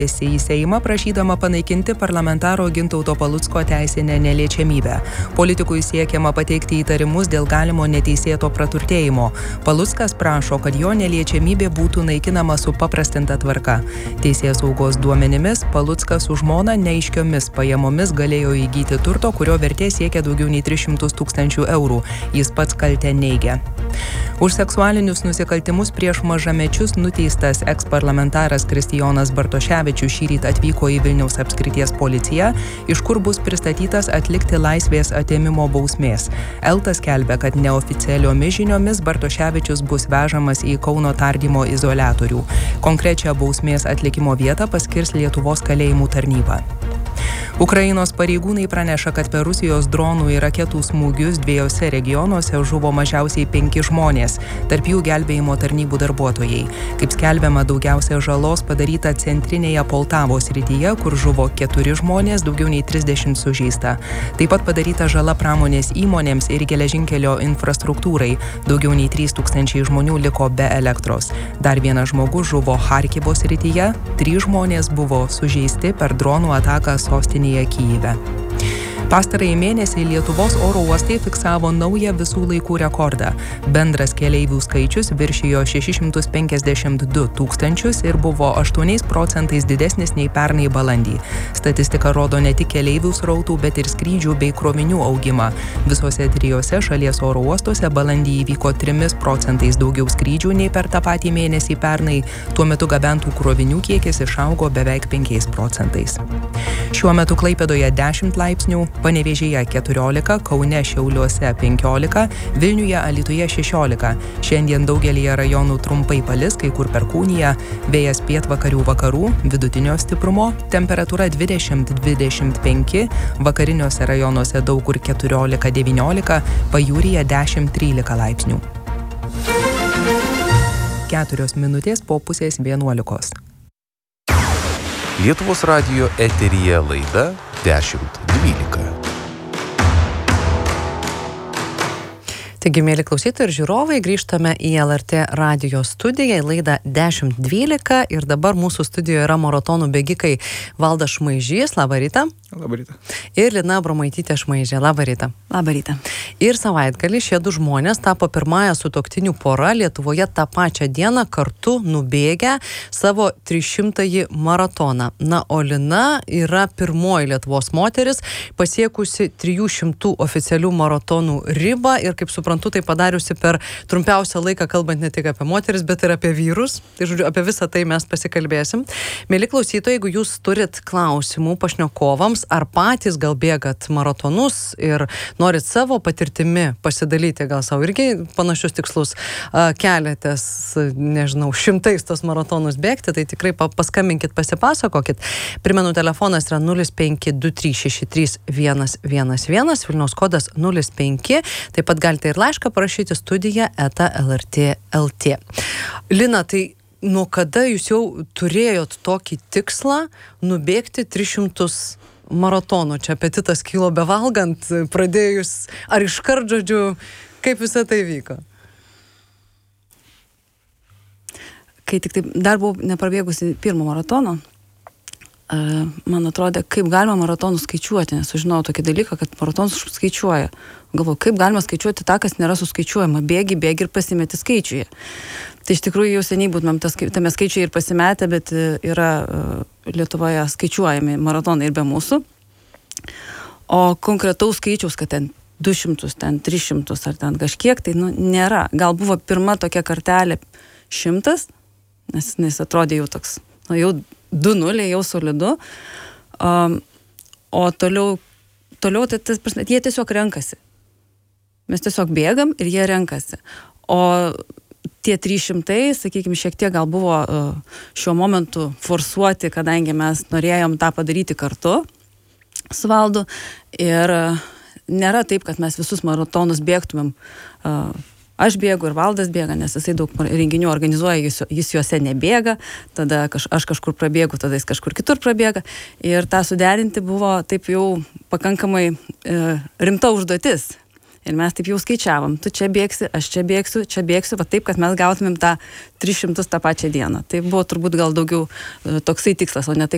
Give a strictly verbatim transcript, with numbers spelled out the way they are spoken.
į Seimą prašydama panaikinti parlamentaro Gintauto Palucko teisinę neliečiamybę. Politikui siekiama pateikti įtarimus dėl galimo neteisėto praturtėjimo. Paluckas prašo, kad jo neliečiamybė būtų naikinama supaprastinta tvarka. Teisėsaugos duomenimis Paluckas su žmona neaiškiomis pajamomis galėjo įgyti turto, kurio vertė siekia daugiau nei tris šimtus tūkstančių eurų. Jis pats kaltę neigia. Už seksualinius nusikaltimus prieš mažamečius nuteistas eksparlamentaras Kristijonas Bartoševičius šįryt atvyko į Vilniaus apskrities policiją, iš kur bus pristatytas atlikti laisvės atėmimo bausmės. Elta skelbia, kad neoficialiomis žiniomis Bartoševičius bus vežamas į Kauno tardymo izoliatorių. Konkrečią bausmės atlikimo vietą paskirs Lietuvos kalėjimų tarnyba. Ukrainos pareigūnai praneša, kad per Rusijos dronų ir raketų smūgius dviejose regionuose žuvo mažiausiai penki žmonės, tarp jų gelbėjimo tarnybų darbuotojai. Kaip skelbiama, daugiausia žalos padaryta centrinėje Poltavos srityje, kur žuvo keturi žmonės, daugiau nei trisdešimt sužeista. Taip pat padaryta žala pramonės įmonėms ir geležinkelio infrastruktūrai. Daugiau nei trys tūkstančiai žmonių liko be elektros. Dar vienas žmogus žuvo Charkivo srityje, trys žmonės buvo sužeisti per dronų ataką sostinėje Kyjive. Pastarąjį mėnesį Lietuvos oro uostai fiksavo naują visų laikų rekordą. Bendras keleivių skaičius viršijo šešis šimtus penkiasdešimt du tūkstančius ir buvo aštuoniais procentais didesnis nei pernai balandį. Statistika rodo ne tik keleivių srautų, bet ir skrydžių bei krovinių augimą. Visose trijose šalies oro uostuose balandį įvyko trimis procentais daugiau skrydžių nei per tą patį mėnesį pernai. Tuo metu gabentų krovinių kiekis išaugo beveik penkiais procentais. Šiuo metu Klaipėdoje dešimt laipsnių, Panevėžyje keturiolika, Kaune, Šiauliuose penkiolika, Vilniuje, Alytuje šešiolika. Šiandien daugelyje rajonų trumpai palis, kai kur perkūnija, vėjas pietvakarių vakarų, vidutinio stiprumo, temperatūra dvidešimt dvidešimt penki, vakariniuose rajonuose daug kur keturiolika devyniolika, pajūryje dešimt trylika laipsnių. Keturios minutės po pusės vienuolikos. Lietuvos radijo eteryje laida dešimt dvylika. Taigi, mėly klausytojai ir žiūrovai, grįžtame į L R T radijo studiją, į laidą dešimt dvylika ir dabar mūsų studijoje yra maratonų bėgikai Valdas Šmaižys, labą rytą. Labą rytą. Ir Lina Abromaitytė Šmaižė, labą rytą. Labą rytą. Ir savaitgalį šie du žmonės tapo pirmąją sutuoktinių pora Lietuvoje tą pačią dieną kartu nubėgę savo trišimtąjį maratoną. Na, o Lina yra pirmoji Lietuvos moteris pasiekusi trijų šimtų oficialių maratonų ribą ir, kaip suprantu, tai padariusi per trumpiausią laiką, kalbant ne tik apie moteris, bet ir apie vyrus. Tai, žodžiu, apie visą tai mes pasikalbėsim. Mėly klausytojai, jeigu jūs turit klausimų pašnekovams, ar patys gal bėgat maratonus ir norit savo patirtimi pasidalyti, gal savo irgi panašius tikslus keliatės, nežinau, šimtais tos maratonus bėgti, tai tikrai paskambinkit, pasipasakokit. Primenu, telefonas yra nulis penki du trys šeši trys vienas vienas vienas, Vilniaus kodas nulis penki. Taip pat galite ir laišką parašyti studija eta L R T taškas L T. Lina, tai nuo kada jūs jau turėjot tokį tikslą nubėgti tris šimtus maratonų? Čia apetitas kilo bevalgant, pradėjus, ar iškart, žodžiu, kaip visą tai vyko? Kai tik taip dar buvau neprabėgusi pirmo maratono, man atrodė, kaip galima maratonų skaičiuoti, nes sužinojau tokį dalyką, kad maratonus skaičiuoja. Galvoju, kaip galima skaičiuoti tą, kas nėra suskaičiuojama. Bėgi, bėgi ir pasimeti skaičiuje. Tai iš tikrųjų jau seniai būtumėm tas, tame skaičiuje ir pasimetę, bet yra Lietuvoje skaičiuojami maratonai ir be mūsų. O konkretaus skaičiaus, kad ten du šimtus, ten tris šimtus ar ten kažkiek, tai nu, nėra. Gal buvo pirma tokia kartelė šimtas, nes jis atrodė jau toks, nu, jau du nuliai, jau solidu. Um, o toliau, toliau tai, tas, jie tiesiog renkasi. Mes tiesiog bėgam ir jie renkasi. O tie trys šimtai, sakykime, šiek tiek gal buvo uh, šiuo momentu forsuoti, kadangi mes norėjom tą padaryti kartu su Valdu. Ir uh, nėra taip, kad mes visus maratonus bėgtumėm. Uh, Aš bėgu ir Valdas bėga, nes jisai daug renginių organizuoja, jis, jis juose nebėga, tada kaž, aš kažkur prabėgu, tada jis kažkur kitur prabėga. Ir tą suderinti buvo taip jau pakankamai e, rimta užduotis. Ir mes taip jau skaičiavom, tu čia bėgsi, aš čia bėgsiu, čia bėgsiu, va taip, kad mes gautumėm tą tris šimtus tą pačią dieną. Tai buvo turbūt gal daugiau e, toksai tikslas, o ne tai,